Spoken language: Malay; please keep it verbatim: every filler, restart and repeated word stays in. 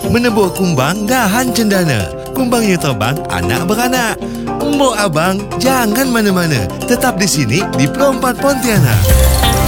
Menebur kumbang dahan cendana. Kumbangnya terbang anak beranak. Mbok abang jangan mana-mana. Tetap di sini di Pro empat Pontianak.